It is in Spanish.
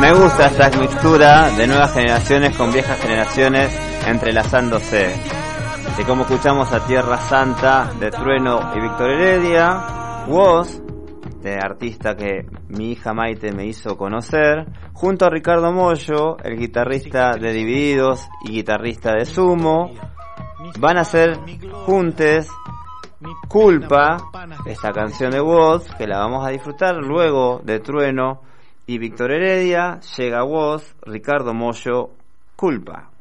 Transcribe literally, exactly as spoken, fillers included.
Me gusta esta mixtura de nuevas generaciones con viejas generaciones entrelazándose. Y como escuchamos a Tierra Santa de Trueno y Víctor Heredia, Woz, este artista que mi hija Maite me hizo conocer, junto a Ricardo Mollo, el guitarrista de Divididos y guitarrista de Sumo, van a hacer juntes Culpa, esta canción de Woz, que la vamos a disfrutar luego de Trueno y Víctor Heredia. Llega Woz, Ricardo Mollo, Culpa.